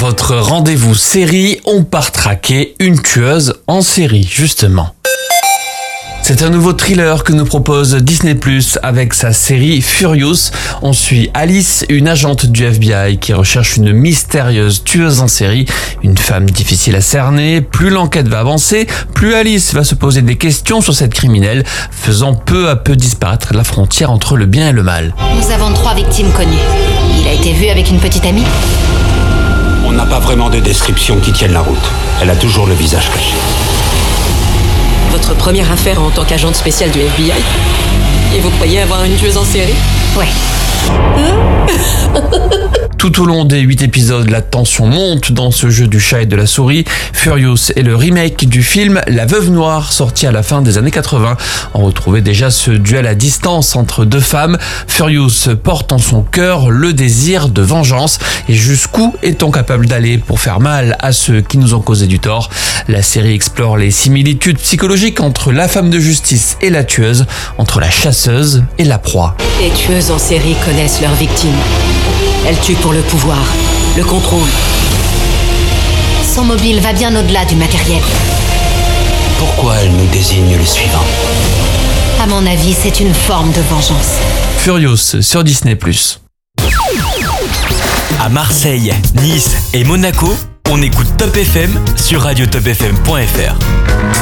votre rendez-vous série, on part traquer une tueuse en série, justement. C'est un nouveau thriller que nous propose Disney+, avec sa série Furious. On suit Alice, une agente du FBI qui recherche une mystérieuse tueuse en série, une femme difficile à cerner. Plus l'enquête va avancer, plus Alice va se poser des questions sur cette criminelle, faisant peu à peu disparaître la frontière entre le bien et le mal. Nous avons 3 victimes connues. Il a été vu avec une petite amie. On n'a pas vraiment de description qui tienne la route. Elle a toujours le visage caché. Votre première affaire en tant qu'agente spéciale du FBI? Et vous croyez avoir une tueuse en série? Ouais. Tout au long des 8 épisodes, la tension monte dans ce jeu du chat et de la souris. Furious est le remake du film La Veuve Noire, sorti à la fin des années 80. On retrouvait déjà ce duel à distance entre 2 femmes. Furious porte en son cœur le désir de vengeance. Et jusqu'où est-on capable d'aller pour faire mal à ceux qui nous ont causé du tort? La série explore les similitudes psychologiques entre la femme de justice et la tueuse, entre la chasseuse et la proie. Les tueuses en série connaissent leurs victimes. Elles tuent pour le pouvoir, le contrôle. Son mobile va bien au-delà du matériel. Pourquoi elle nous désigne le suivant? À mon avis, c'est une forme de vengeance. Furious sur Disney+. À Marseille, Nice et Monaco, on écoute Top FM sur radiotopfm.fr.